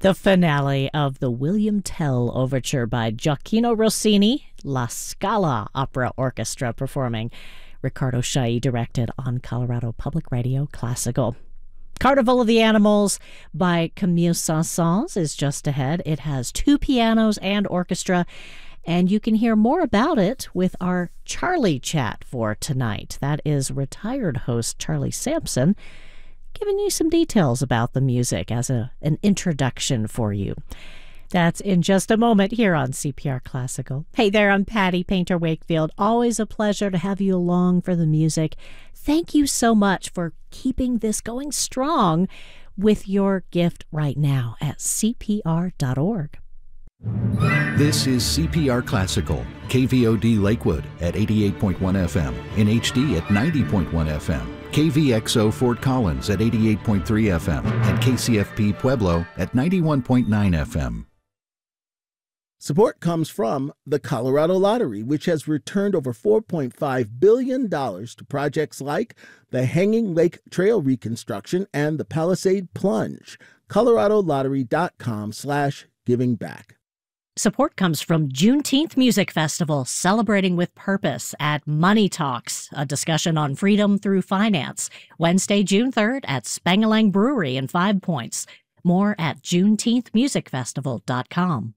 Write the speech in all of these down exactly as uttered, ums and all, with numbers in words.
The finale of the William Tell Overture by Gioacchino Rossini, La Scala Opera Orchestra performing. Ricardo Chailly directed on Colorado Public Radio Classical. Carnival of the Animals by Camille Saint-Saëns is just ahead. It has two pianos and orchestra, and you can hear more about it with our Charlie Chat for tonight. That is retired host Charlie Sampson giving you some details about the music as a, an introduction for you. That's in just a moment here on C P R Classical. Hey there, I'm Patty Painter Wakefield. Always a pleasure to have you along for the music. Thank you so much for keeping this going strong with your gift right now at C P R dot org. This is C P R Classical, K V O D Lakewood at eighty-eight point one F M, in H D at ninety point one F M, K V X O Fort Collins at eighty-eight point three F M, and K C F P Pueblo at ninety-one point nine F M. Support comes from the Colorado Lottery, which has returned over four point five billion dollars to projects like the Hanging Lake Trail reconstruction and the Palisade Plunge. colorado lottery dot com slash giving back. Support comes from Juneteenth Music Festival, celebrating with purpose at Money Talks, a discussion on freedom through finance. Wednesday, June third at Spangalang Brewery in Five Points. More at juneteenth music festival dot com.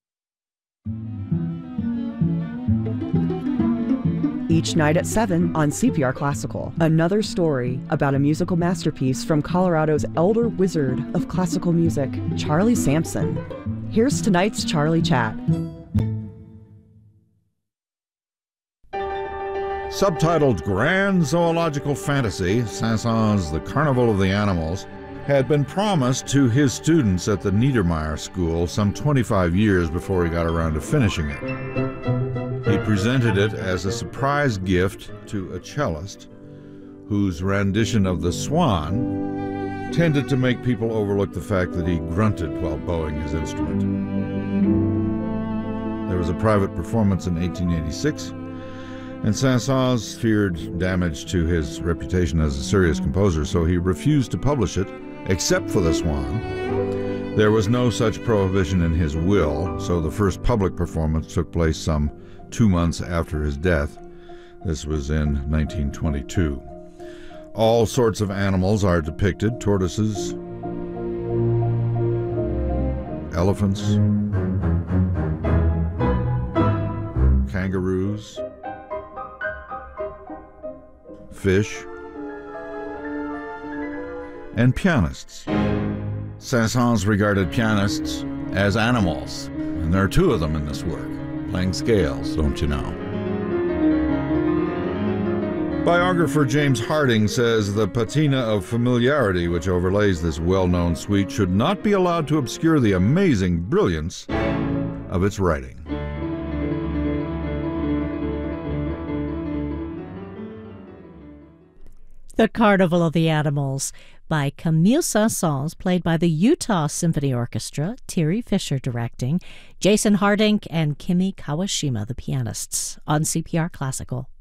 Each night at seven on C P R Classical, another story about a musical masterpiece from Colorado's elder wizard of classical music, Charlie Sampson. Here's tonight's Charlie Chat. Subtitled Grand Zoological Fantasy, Saint-Saëns' The Carnival of the Animals, had been promised to his students at the Niedermeyer School some twenty-five years before he got around to finishing it. He presented it as a surprise gift to a cellist whose rendition of The Swan tended to make people overlook the fact that he grunted while bowing his instrument. There was a private performance in eighteen eighty-six, and Saint-Saëns feared damage to his reputation as a serious composer, so he refused to publish it, except for The Swan. There was no such prohibition in his will, so the first public performance took place some two months after his death. This was in nineteen twenty-two. All sorts of animals are depicted: tortoises, elephants, kangaroos, fish, and pianists. Saint-Saëns regarded pianists as animals, and there are two of them in this work, playing scales, don't you know? Biographer James Harding says the patina of familiarity which overlays this well-known suite should not be allowed to obscure the amazing brilliance of its writing. The Carnival of the Animals by Camille Saint-Saëns, played by the Utah Symphony Orchestra, Thierry Fisher directing, Jason Harding and Kimi Kawashima, the pianists, on C P R Classical.